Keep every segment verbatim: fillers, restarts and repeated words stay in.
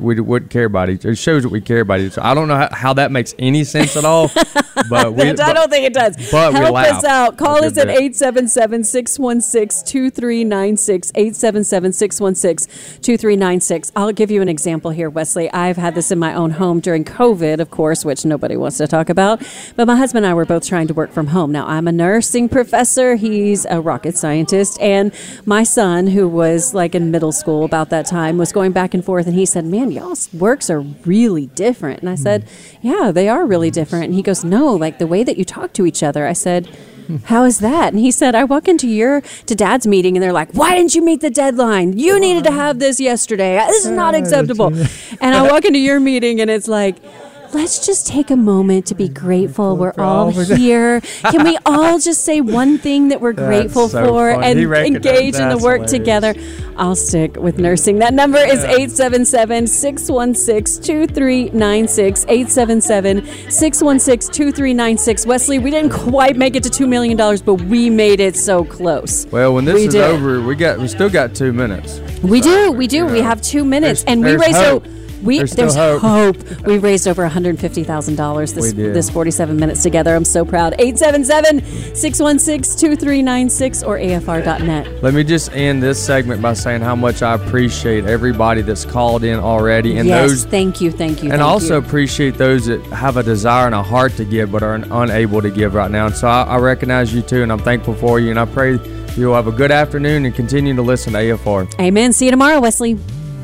we wouldn't care about each other. It shows that we care about each other. I don't know how, how that makes any sense at all, but we, I don't but, think it does. But Help we laugh. us out. Call us at bit. eight seven seven, six one six, two three nine six, eight seven seven, six one six, two three nine six. I'll give you an example here, Wesley. I've had this in my own home during COVID, of course, which nobody wants to talk about. But my husband and I were both trying to work from home. Now, I'm a nursing professor. He's a rocket scientist. And my son, who was like in middle school about that time, was going back and forth. And he said, man, y'all's works are really different. And I said, yeah, they are really different. And he goes, no, like the way that you talk to each other. I said, how is that? And he said, I walk into your to dad's meeting and they're like, why didn't you meet the deadline? You needed to have this yesterday. This is not acceptable. And I walk into your meeting and it's like, let's just take a moment to be grateful. We're all here. Can we all just say one thing that we're grateful so for funny. and He recognized- engage in the that's work hilarious. together? I'll stick with nursing. That number is eight seven seven, six one six, two three nine six, eight seven seven, six one six, two three nine six. Wesley, we didn't quite make it to two million dollars, but we made it so close. Well, when this We is did. over, we got we still got two minutes. We do, we do. you We know, have two minutes, there's- and we there's raised hope. o- we There's there's, still hope. hope. We raised over one hundred fifty thousand dollars this We did. this forty-seven minutes together. I'm so proud. eight seven seven, six one six, two three nine six or A F R dot net. Let me just end this segment by saying how much I appreciate everybody that's called in already, and yes, those, thank you, thank you, and thank also you. appreciate those that have a desire and a heart to give but are unable to give right now. And so I, I recognize you too, and I'm thankful for you. And I pray you'll have a good afternoon and continue to listen to A F R. Amen. See you tomorrow, Wesley.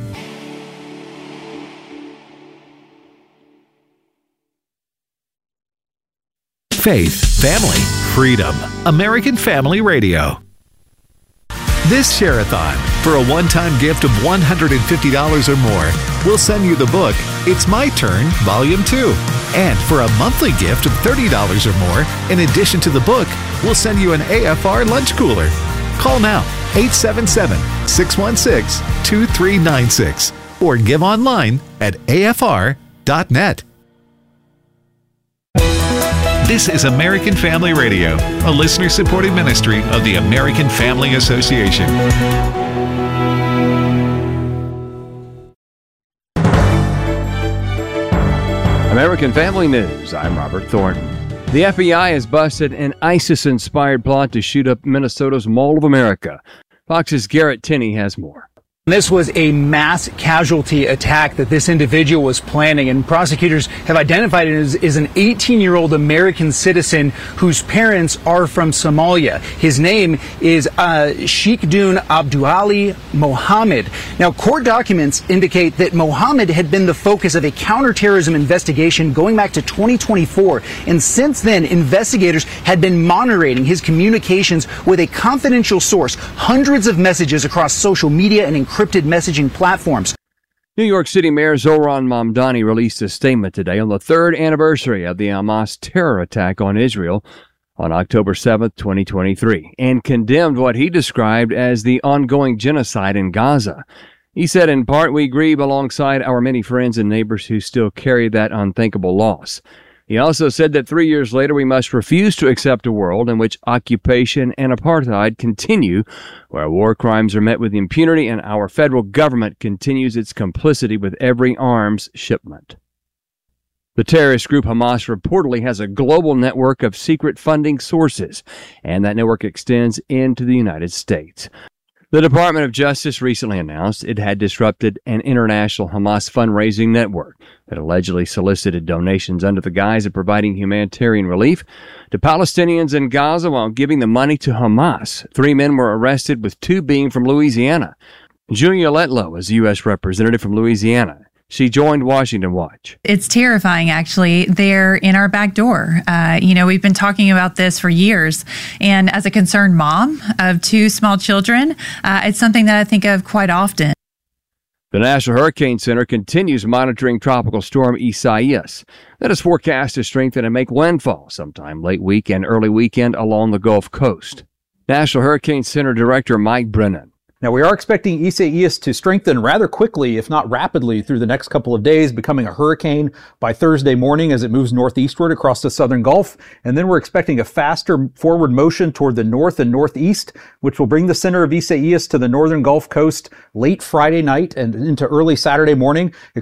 Faith, family, freedom. American Family Radio. This Share-a-thon, for a one-time gift of one hundred fifty dollars or more, we'll send you the book, It's My Turn, Volume two. And for a monthly gift of thirty dollars or more, in addition to the book, we'll send you an A F R lunch cooler. Call now, eight seven seven, six one six, two three nine six, or give online at A F R dot net. This is American Family Radio, a listener-supported ministry of the American Family Association. American Family News, I'm Robert Thornton. The F B I has busted an ISIS-inspired plot to shoot up Minnesota's Mall of America. Fox's Garrett Tinney has more. This was a mass casualty attack that this individual was planning, and prosecutors have identified it as, as an eighteen-year-old American citizen whose parents are from Somalia. His name is uh, Sheikhdun Abduali Mohammed. Now, court documents indicate that Mohammed had been the focus of a counterterrorism investigation going back to twenty twenty-four, and since then, investigators had been monitoring his communications with a confidential source, hundreds of messages across social media and encrypted messaging platforms. New York City Mayor Zohran Mamdani released a statement today on the third anniversary of the Hamas terror attack on Israel on October seventh, twenty twenty-three, and condemned what he described as the ongoing genocide in Gaza. He said, in part, we grieve alongside our many friends and neighbors who still carry that unthinkable loss. He also said that three years later, we must refuse to accept a world in which occupation and apartheid continue, where war crimes are met with impunity, and our federal government continues its complicity with every arms shipment. The terrorist group Hamas reportedly has a global network of secret funding sources, and that network extends into the United States. The Department of Justice recently announced it had disrupted an international Hamas fundraising network that allegedly solicited donations under the guise of providing humanitarian relief to Palestinians in Gaza while giving the money to Hamas. Three men were arrested, with two being from Louisiana. Julia Letlow is a U S representative from Louisiana. She joined Washington Watch. It's terrifying, actually. They're in our back door. Uh, you know, we've been talking about this for years. And as a concerned mom of two small children, uh, it's something that I think of quite often. The National Hurricane Center continues monitoring Tropical Storm Isaias that is forecast to strengthen and make landfall sometime late week and early weekend along the Gulf Coast. National Hurricane Center Director Mike Brennan. Now, we are expecting Isaias to strengthen rather quickly, if not rapidly, through the next couple of days, becoming a hurricane by Thursday morning as it moves northeastward across the southern Gulf. And then we're expecting a faster forward motion toward the north and northeast, which will bring the center of Isaias to the northern Gulf Coast late Friday night and into early Saturday morning.